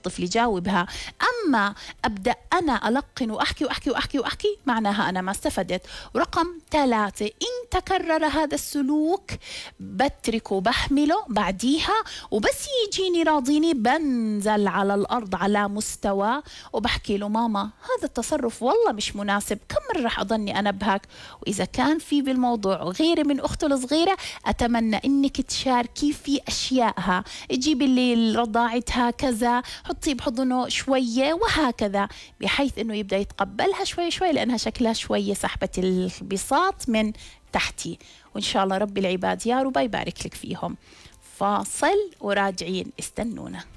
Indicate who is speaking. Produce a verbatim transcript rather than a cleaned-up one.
Speaker 1: الطفل يجاوبها. أما أبدأ أنا ألقن وأحكي وأحكي وأحكي وأحكي معناها أنا ما استفدت. ورقم ثلاثة، إن تكرر هذا السلوك بتركه بحمله بعديها، وبس يجيني راضيني بنزل على الأرض على مستوى وبحكي له ماما هذا التصرف والله مش مناسب، كم مرة رح أضلني أنبهك؟ وإذا كان في بالموضوع غيري من أخته الصغيرة أتمنى إنك تشاركي في أشيائها، تجيبي لي رضاعتها كذا، حطيه بحضنه شوية وهكذا، بحيث إنه يبدأ يتقبلها شوي شوي لأنها شكلها شوية سحبة البساط من تحتي. وإن شاء الله رب العباد يا رب يبارك لك فيهم. فاصل وراجعين، استنونا.